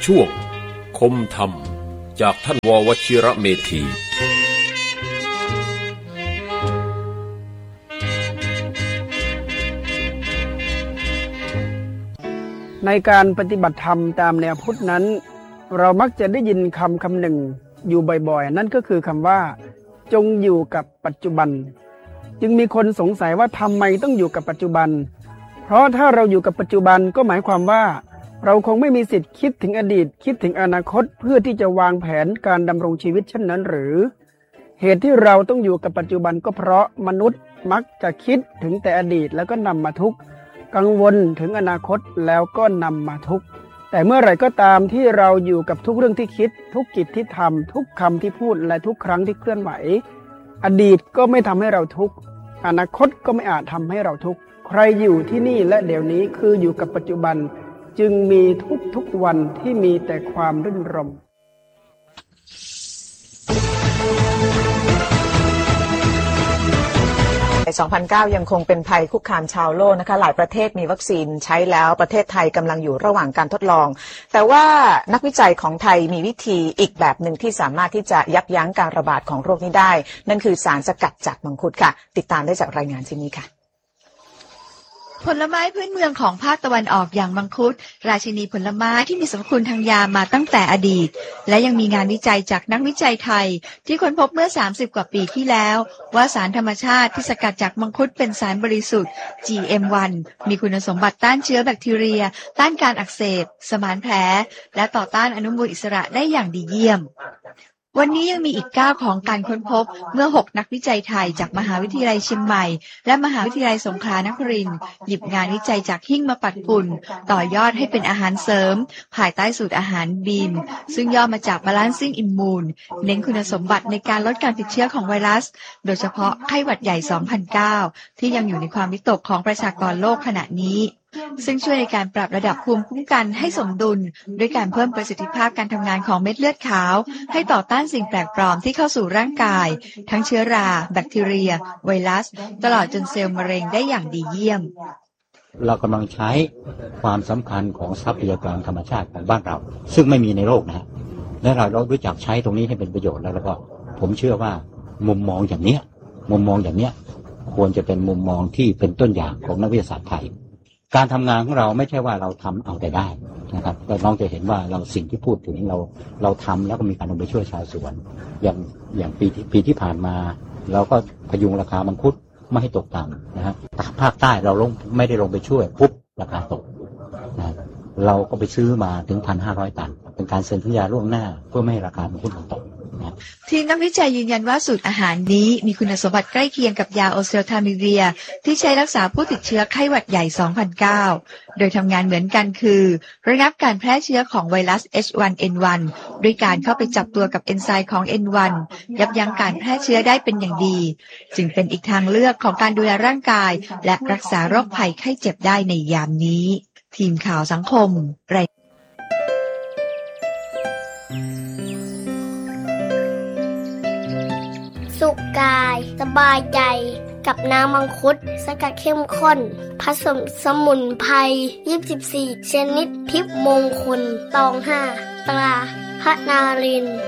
ช่วงคมธรรมจากท่านว.วชิระเมธีในการปฏิบัติธรรมตามแนวพุทธนั้นเรามักจะได้ยินคำหนึ่งอยู่บ่อยๆนั่นก็คือคำว่าจงอยู่กับปัจจุบันจึงมีคนสงสัยว่าทำไมต้องอยู่กับปัจจุบันเพราะถ้าเราอยู่กับปัจจุบันก็หมายความว่าเราคงไม่มีสิทธิ์คิดถึงอดีตคิดถึงอนาคตเพื่อที่จะวางแผนการดำรงชีวิตเช่นนั้นหรือเหตุที่เราต้องอยู่กับปัจจุบันก็เพราะมนุษย์มักจะคิดถึงแต่อดีตแล้วก็นำมาทุกข์กังวลถึงอนาคตแล้วก็นำมาทุกข์แต่เมื่อไหร่ก็ตามที่เราอยู่กับทุกเรื่องที่คิดทุกกิจที่ทำทุกคำที่พูดและทุกครั้งที่เคลื่อนไหวอดีตก็ไม่ทำให้เราทุกข์อนาคตก็ไม่อาจทำให้เราทุกข์ใครอยู่ที่นี่และเดี๋ยวนี้คืออยู่กับปัจจุบันจึงมีทุกวันที่มีแต่ความรื่นรมย์ 2009 ยังคงเป็นภัยคุกคามชาวโลกนะคะหลายประเทศมีวัคซีนใช้แล้วประเทศไทยกำลังอยู่ระหว่างการทดลองแต่ว่านักวิจัยของไทยมีวิธีอีกแบบหนึ่งที่สามารถที่จะยับยั้งการระบาดของโรคนี้ได้นั่นคือสารสกัดจากมังคุดค่ะติดตามได้จากรายงานชิ้นนี้ค่ะผลไม้พื้นเมืองของภาคตะวันออกอย่างมังคุดราชินีผลไม้ที่มีสรรพคุณทางยามาตั้งแต่อดีตและยังมีงานวิจัยจากนักวิจัยไทยที่ค้นพบเมื่อ30กว่าปีที่แล้วว่าสารธรรมชาติที่สกัดจากมังคุดเป็นสารบริสุทธิ์ GM1 มีคุณสมบัติต้านเชื้อแบคทีเรียต้านการอักเสบสมานแผลและต่อต้านอนุมูลอิสระได้อย่างดีเยี่ยมวันนี้ยังมีอีกก้าวของการค้นพบเมื่อ6นักวิจัยไทยจากมหาวิทยาลัยเชียงใหม่และมหาวิทยาลัยสงขลานครินทร์หยิบงานวิจัยจากหิ้งมาปัดฝุ่นต่อยอดให้เป็นอาหารเสริมภายใต้สูตรอาหารบีมซึ่งย่อมาจาก Balancing Immune เน้นคุณสมบัติในการลดการติดเชื้อของไวรัสโดยเฉพาะไข้หวัดใหญ่ 2009 ที่ยังอยู่ในความวิตกของประชากรโลกขณะนี้ซึ่งช่วยในการปรับระดับภูมิคุ้มกันให้สมดุลด้วยการเพิ่มประสิทธิภาพการทำงานของเม็ดเลือดขาวให้ต่อต้านสิ่งแปลกปลอมที่เข้าสู่ร่างกายทั้งเชื้อราแบคทีเรียไวรัสตลอดจนเซลล์มะเร็งได้อย่างดีเยี่ยมเรากำลังใช้ความสำคัญของทรัพยากรธรรมชาติของบ้านเราซึ่งไม่มีในโลกนะและเรารู้จักใช้ตรงนี้ให้เป็นประโยชน์แล้วก็ผมเชื่อว่ามุมมองอย่างเนี้ยควรจะเป็นมุมมองที่เป็นต้นอย่างของนักวิทยาศาสตร์ไทยการทำงานของเราไม่ใช่ว่าเราทำเอาแต่ได้นะครับแต่น้องจะเห็นว่าเราสิ่งที่พูดถึงเราทำแล้วก็มีการลงไปช่วยชาวสวนอย่างปีที่ผ่านมาเราก็พยุงราคามังคุดไม่ให้ตกต่ำนะฮะภาคใต้เราไม่ได้ลงไปช่วยปุ๊บราคาตกนะเราก็ไปซื้อมาถึง 1,500 ตันเป็นการเซ็นสัญญาล่วงหน้าเพื่อไม่ให้ราคามังคุดตกทีมนักวิจัยยืนยันว่าสูตรอาหารนี้มีคุณสมบัติใกล้เคียงกับยาโอเซลทามิเวียที่ใช้รักษาผู้ติดเชื้อไข้หวัดใหญ่ 2009 โดยทำงานเหมือนกันคือระงับการแพร่เชื้อของไวรัส H1N1 ด้วยการเข้าไปจับตัวกับเอนไซม์ของ N1 ยับยั้งการแพร่เชื้อได้เป็นอย่างดีจึงเป็นอีกทางเลือกของการดูแลร่างกายและรักษาโรคภัยไข้เจ็บได้ในยามนี้ทีมข่าวสังคมสุขกายสบายใจกับน้ำมังคุดสกัดเข้มข้นผสมสมุนไพร24ชนิดทิพย์มงคลตอง5ตราพระนารินทร์